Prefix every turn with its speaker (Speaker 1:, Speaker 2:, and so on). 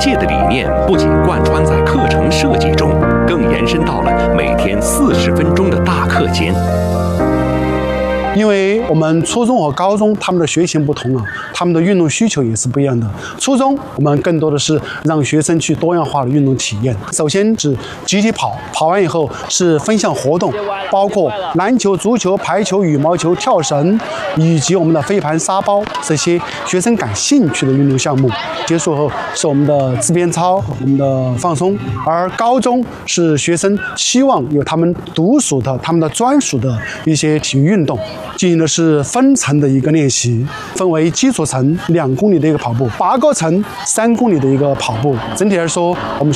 Speaker 1: 界的理念不仅贯穿在课程设计中，更延伸到了每天40分钟的大课间。
Speaker 2: 因为我们初中和高中他们的学型不同啊，他们的运动需求也是不一样的。初中我们更多的是让学生去多样化的运动体验。首先是集体跑，跑完以后是分项活动，包括篮球、足球、排球、羽毛球、跳绳，以及我们的飞盘、沙包这些学生感兴趣的运动项目。结束后是我们的自编操、我们的放松。而高中是学生希望有他们独属的、他们的专属的一些体育运动。进行的是分层的一个练习，分为基础层2公里的一个跑步，8个层3公里的一个跑步。整体来说，我们